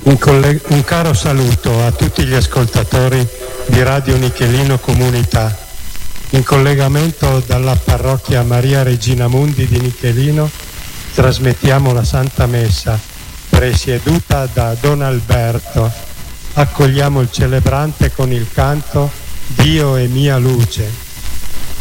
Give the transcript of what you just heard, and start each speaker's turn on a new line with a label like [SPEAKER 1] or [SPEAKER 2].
[SPEAKER 1] Un caro saluto a tutti gli ascoltatori di Radio Nichelino Comunità. In collegamento dalla parrocchia Maria Regina Mundi di Nichelino trasmettiamo la Santa Messa presieduta da Don Alberto. Accogliamo il celebrante con il canto Dio è mia luce.